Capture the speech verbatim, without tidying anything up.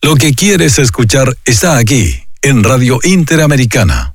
Lo que quieres escuchar está aquí, en Radio Interamericana.